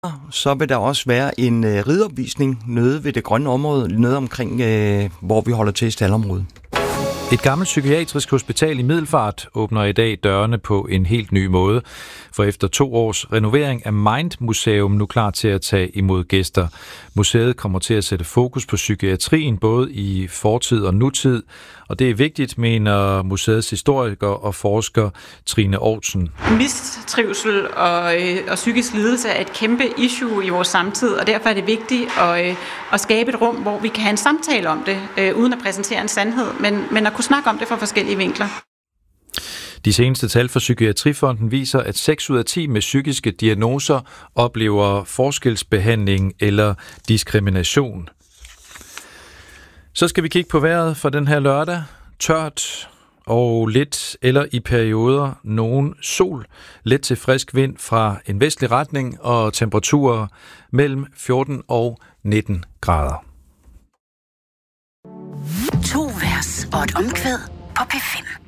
Så vil der også være en rideopvisning nede ved det grønne område, nede omkring, hvor vi holder til i staldområdet. Et gammelt psykiatrisk hospital i Middelfart åbner i dag dørene på en helt ny måde. For efter 2 års renovering er Mind Museum nu klar til at tage imod gæster. Museet kommer til at sætte fokus på psykiatrien både i fortid og nutid, og det er vigtigt, mener museets historiker og forsker Trine Aarhusen. Mistrivsel og psykisk lidelse er et kæmpe issue i vores samtid, og derfor er det vigtigt at skabe et rum, hvor vi kan have en samtale om det, uden at præsentere en sandhed, men at kunne snakke om det fra forskellige vinkler. De seneste tal fra Psykiatrifonden viser, at 6 ud af 10 med psykiske diagnoser oplever forskelsbehandling eller diskrimination. Så skal vi kigge på vejret for den her lørdag. Tørt og lidt eller i perioder nogen sol. Let til frisk vind fra en vestlig retning og temperaturer mellem 14 og 19 grader. 2 vers og et omkvæd på P5.